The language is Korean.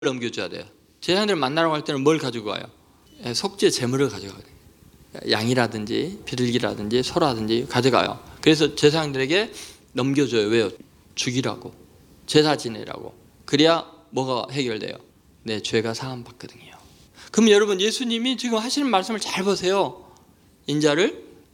넘겨줘야 돼요. 제사장들 만나러 갈 때는 뭘 가지고 가요? 속죄 제물을 가져가요. 양이라든지 비둘기라든지 소라든지 가져가요. 그래서 제사장들에게 넘겨줘요. 왜요? 죽이라고, 제사 지내라고. 그래야 뭐가 해결돼요? 내 죄가 사함 받거든요. 그럼 여러분, 예수님이 지금 하시는 말씀을 잘 보세요. 인자를